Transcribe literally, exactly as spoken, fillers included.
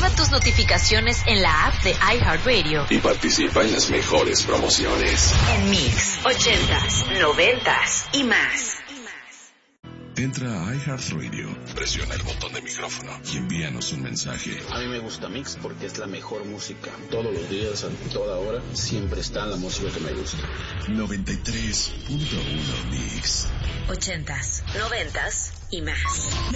Activa tus notificaciones en la app de iHeartRadio y participa en las mejores promociones. En Mix, ochentas, noventas y más. Entra a iHeartRadio, presiona el botón de micrófono y envíanos un mensaje. A mí me gusta Mix porque es la mejor música. Todos los días, a toda hora, siempre está la música que me gusta. noventa y tres punto uno Mix. Ochentas, noventas y más.